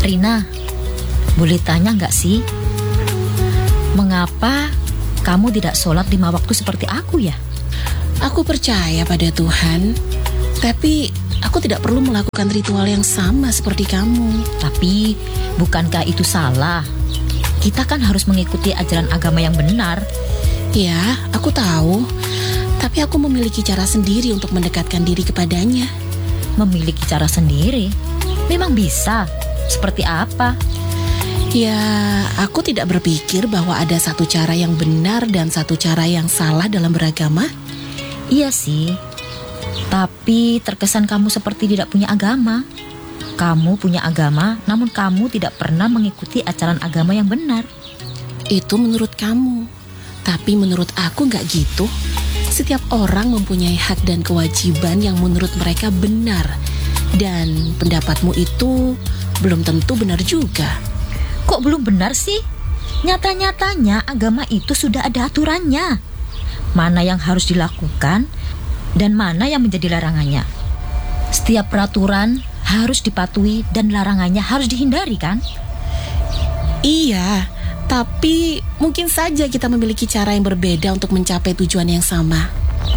Rina, boleh tanya nggak sih, mengapa kamu tidak sholat 5 waktu seperti aku ya? Aku percaya pada Tuhan, tapi aku tidak perlu melakukan ritual yang sama seperti kamu. Tapi bukankah itu salah? Kita kan harus mengikuti ajaran agama yang benar. Ya, aku tahu, tapi aku memiliki cara sendiri untuk mendekatkan diri kepadanya. Memiliki cara sendiri? Memang bisa? Seperti apa? Ya, aku tidak berpikir bahwa ada satu cara yang benar dan satu cara yang salah dalam beragama. Iya sih, tapi terkesan kamu seperti tidak punya agama. Kamu punya agama, namun kamu tidak pernah mengikuti ajaran agama yang benar. Itu menurut kamu, tapi menurut aku nggak gitu. Setiap orang mempunyai hak dan kewajiban yang menurut mereka benar. Dan pendapatmu itu belum tentu benar juga. Kok belum benar sih? Nyata-nyatanya agama itu sudah ada aturannya. Mana yang harus dilakukan dan mana yang menjadi larangannya. Setiap peraturan harus dipatuhi dan larangannya harus dihindari, kan? Iya, tapi mungkin saja kita memiliki cara yang berbeda untuk mencapai tujuan yang sama.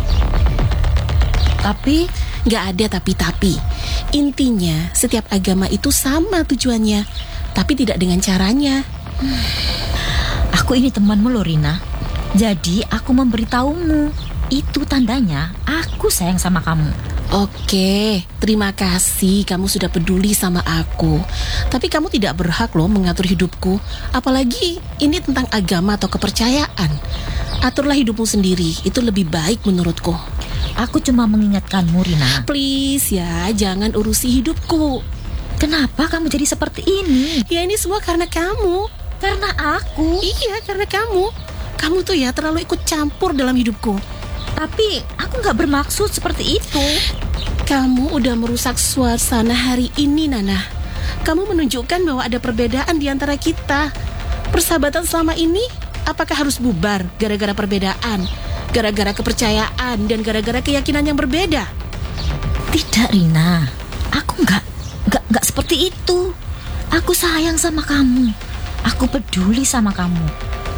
Tapi nggak ada tapi. Intinya, setiap agama itu sama tujuannya, tapi tidak dengan caranya. Aku ini temanmu loh, Rina. Jadi aku memberitahumu. Itu tandanya aku sayang sama kamu. Oke, terima kasih kamu sudah peduli sama aku. Tapi kamu tidak berhak loh mengatur hidupku. Apalagi ini tentang agama atau kepercayaan. Aturlah hidupmu sendiri, itu lebih baik menurutku. Aku cuma mengingatkanmu, Rina. Please ya, jangan urusi hidupku. Kenapa kamu jadi seperti ini? Ya ini semua karena kamu. Karena aku? Iya, karena kamu. Kamu tuh ya terlalu ikut campur dalam hidupku. Tapi aku gak bermaksud seperti itu. Kamu udah merusak suasana hari ini, Nana. Kamu menunjukkan bahwa ada perbedaan di antara kita. Persahabatan selama ini, apakah harus bubar gara-gara perbedaan? Gara-gara kepercayaan dan gara-gara keyakinan yang berbeda? Tidak, Rina. Aku gak seperti itu. Aku sayang sama kamu. Aku peduli sama kamu.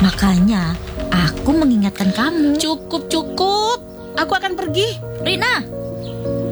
Makanya aku mengingatkan kamu. Cukup. Aku akan pergi. Rina,